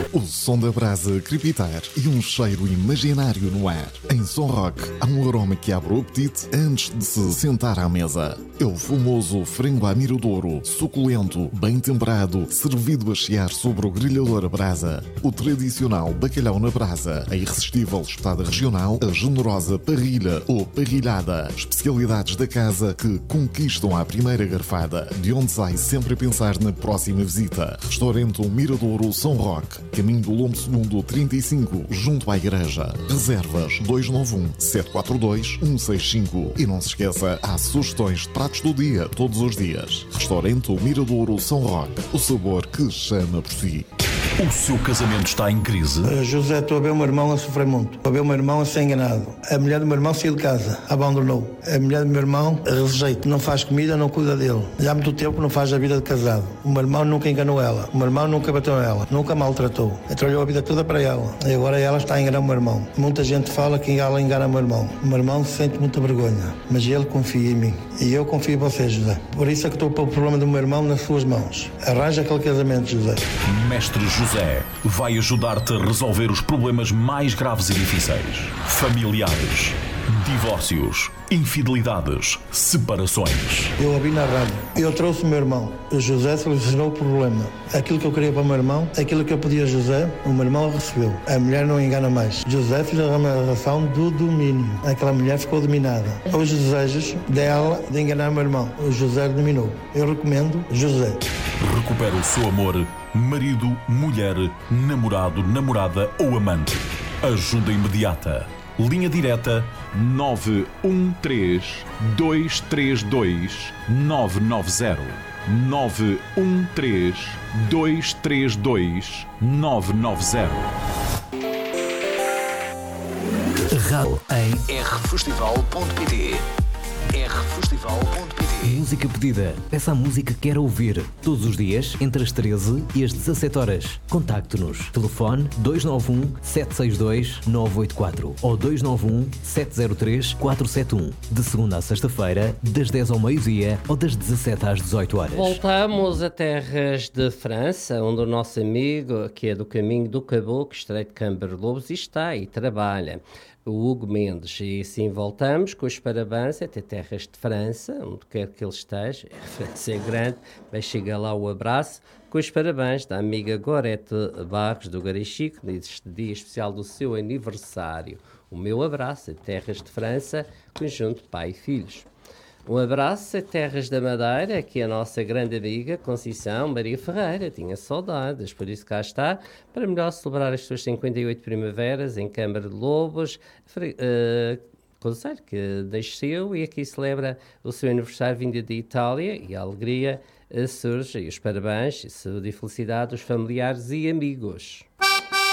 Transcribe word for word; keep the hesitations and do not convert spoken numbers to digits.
O som da brasa crepitar e um cheiro imaginário no ar. Em Som Rock há um aroma que abre o apetite antes de se sentar à mesa. É o famoso frango à miradouro, suculento, bem temperado, servido a chiar sobre o grelhador a brasa. O tradicional bacalhau na brasa, a irresistível espetada regional, a generosa parrilha ou parrilhada. Especialidades da casa que conquistam à primeira garfada, de onde sai sempre a pensar na próxima visita. Restaurante Miradouro São Roque, caminho do Lombo Segundo trinta e cinco, junto à igreja. Reservas dois nove um, sete quatro dois, um seis cinco. E não se esqueça, há sugestões de pratos do dia, todos os dias. Restaurante Miradouro São Roque, o sabor que chama por si. O seu casamento está em crise? Uh, José, estou a ver o meu irmão a sofrer muito. Estou a ver o meu irmão a ser enganado. A mulher do meu irmão saiu de casa, abandonou. A mulher do meu irmão rejeita, não faz comida, não cuida dele. Já há muito tempo não faz a vida de casado. O meu irmão nunca enganou ela. O meu irmão nunca bateu nela, nunca maltratou. Trabalhou a vida toda para ela. E agora ela está a enganar o meu irmão. Muita gente fala que ela engana o meu irmão. O meu irmão sente muita vergonha, mas ele confia em mim. E eu confio em você, José. Por isso é que estou a pôr o problema do meu irmão nas suas mãos. Arranja aquele casamento, José. Mestre José vai ajudar-te a resolver os problemas mais graves e difíceis. Familiares, divórcios, infidelidades, separações. Eu ouvi na rádio. Eu trouxe o meu irmão. O José solucionou o problema. Aquilo que eu queria para o meu irmão, aquilo que eu pedi a José, o meu irmão recebeu. A mulher não engana mais. José fez a relação do domínio. Aquela mulher ficou dominada. Os desejos dela de enganar o meu irmão. O José dominou. Eu recomendo José. Recupera o seu amor, marido, mulher, namorado, namorada ou amante. Ajuda imediata. Linha direta nove um três, dois três dois, nove nove zero. nove um três, dois três dois, nove nove zero. Rádio em r festival ponto p t. r festival ponto p t. Música pedida. Peça a música que quer ouvir. Todos os dias, entre as treze e as dezassete horas. Contacte-nos. Telefone dois nove um, sete seis dois, nove oito quatro ou dois nove um, sete zero três, quatro sete um. De segunda a sexta-feira, das dez ao meio-dia ou das dezassete às dezoito horas. Voltamos a terras de França, onde o nosso amigo, que é do caminho do Caboclo, Estreito de Camber-Lobos, está e trabalha. O Hugo Mendes, e assim voltamos com os parabéns até terras de França, onde quer que ele esteja. A França é grande, mas chega lá o abraço com os parabéns da amiga Gorete Barros do Garichico, neste dia especial do seu aniversário. O meu abraço a terras de França, conjunto pai e filhos. Um abraço a terras da Madeira, que é a nossa grande amiga Conceição Maria Ferreira tinha saudades, por isso cá está, para melhor celebrar as suas cinquenta e oito primaveras em Câmara de Lobos, uh, conselho que nasceu e aqui celebra o seu aniversário vinda de Itália, e a alegria uh, surge, e os parabéns, e saúde e felicidade dos familiares e amigos.